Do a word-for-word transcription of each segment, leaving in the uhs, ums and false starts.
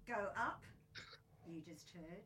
Go Up, you just heard.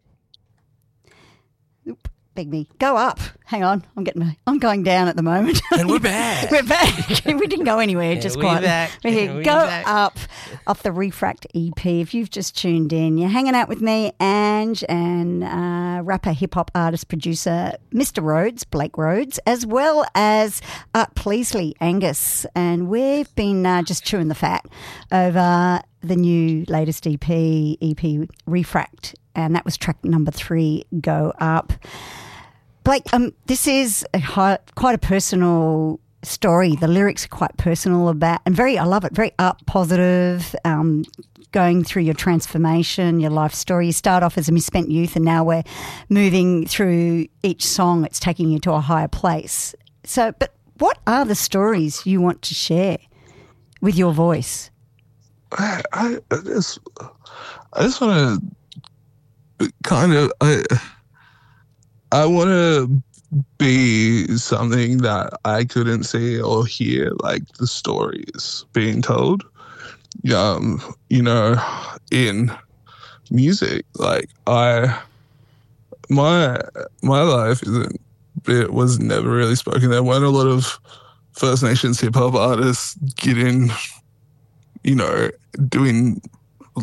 Oop, beg me. Go Up. Hang on. I'm getting. I'm going down at the moment. And we're back. We're back. We didn't go anywhere. Yeah, just we're quite. back. We're here. We're Go back. Up off the Refract E P. If you've just tuned in, you're hanging out with me, Ange, and uh, rapper, hip hop artist, producer, Mister Rhodes, Blake Rhodes, as well as Art Pleasley, Angus, and we've been uh, just chewing the fat over the new latest E P, E P Refract, and that was track number three, Go Up. Blake, um, this is a high, quite a personal story. The lyrics are quite personal about, and very, I love it, very up, positive, um, going through your transformation, your life story. You start off as a misspent youth, and now we're moving through each song. It's taking you to a higher place. So, but what are the stories you want to share with your voice? I, I I just, I just want to kind of, I, I want to be something that I couldn't see or hear, like the stories being told. Um, you know, in music, like I, my my life isn't. It was never really spoken. There weren't a lot of First Nations hip hop artists getting, you know, doing